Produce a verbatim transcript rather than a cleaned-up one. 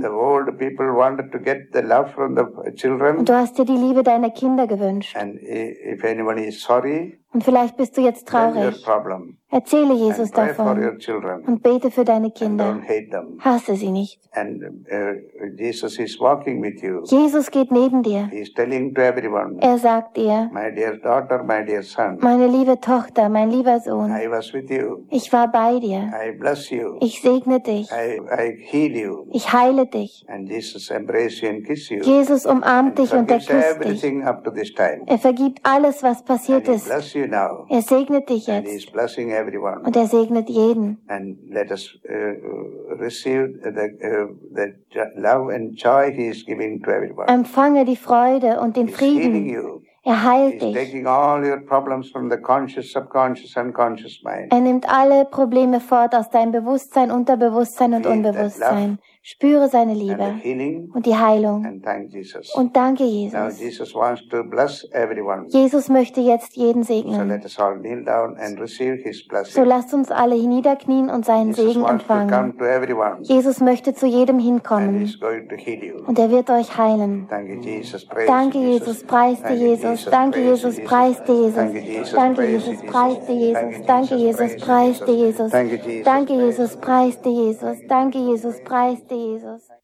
the old people wanted to get the love from the children. Und du hast dir die Liebe deiner Kinder gewünscht. And if anyone is sorry, und vielleicht bist du jetzt then your traurig. problem. Erzähle Jesus And pray for davon your children. und bete für deine And Kinder. don't hate them. Hasse sie nicht. And uh, Jesus is walking with you. Jesus geht neben dir. He is telling to everyone, Er sagt dir, my dear daughter, my dear son, meine liebe Tochter, mein lieber Sohn, I was with you. ich war bei dir. I bless you. Ich segne dich. I, I heal you. Ich heile dich. And Jesus embrace you and kiss you. Jesus umarmt dich und er Forgives küsst dich. everything up to this time. Er vergibt alles, was passiert And he ist. bless you now. Er segnet dich And he is jetzt. blessing everyone. Und er segnet jeden. And let us uh, receive the, uh, the love and joy he is giving to everyone. Empfange die Freude und den He is healing Frieden. you. Er heilt He is dich. taking all your problems from the conscious, subconscious, unconscious mind. Er nimmt alle Probleme fort aus deinem Bewusstsein, Unterbewusstsein und Feel that Unbewusstsein. Spüre seine And the Liebe healing. und die Heilung. And thank Jesus. Und danke, Now Jesus. Jesus wants to bless everyone. Jesus möchte jetzt jeden So segnen. let us all kneel down and receive his So blessing. lasst uns alle niederknien und seinen Jesus Segen wants to empfangen. come to everyone. Jesus möchte zu jedem And hinkommen he's going to heal you. und er wird euch heilen. Thank you, Jesus. Praise Danke, you, Jesus. Preis dir, Thank you, Jesus. Danke, Praise Jesus. you, Preis dir, Jesus. Thank you, Jesus. Danke, Praise Jesus. you, Preis dir, Jesus. Danke, Jesus. Preis dir, Jesus. Thank you, Jesus. Danke, Jesus. Preis dir, Jesus. Danke, Jesus. Preis dir, Jesus.